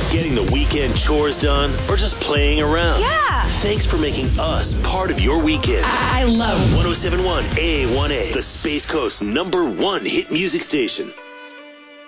getting the weekend chores done, or just playing around. Yeah. Thanks for making us part of your weekend. I love 1071 A1A, the Space Coast #1 hit music station.